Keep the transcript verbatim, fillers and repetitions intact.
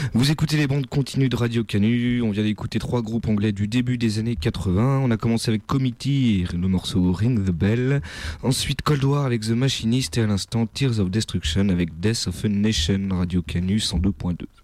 Vous écoutez les bandes continues de Radio Canu. On vient d'écouter trois groupes anglais du début des années quatre-vingts. On a commencé avec Committee et le morceau Ring the Bell. Ensuite Cold War avec The Machinist et à l'instant Tears of Destruction avec Death of a Nation. Radio Canu cent deux point deux.